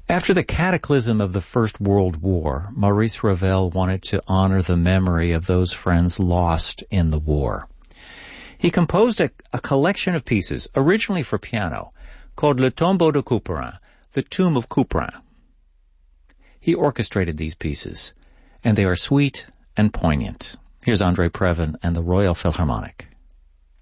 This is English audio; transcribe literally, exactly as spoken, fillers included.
After the cataclysm of the First World War, Maurice Ravel wanted to honor the memory of those friends lost in the war. He composed a, a collection of pieces, originally for piano, called Le Tombeau de Couperin, the Tomb of Couperin. He orchestrated these pieces, and they are sweet and poignant. Here's Andre Previn and the Royal Philharmonic.